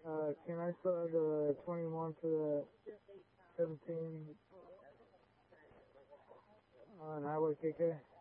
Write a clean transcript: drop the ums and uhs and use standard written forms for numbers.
Can I still have the 21 for the 17 on Highway KK?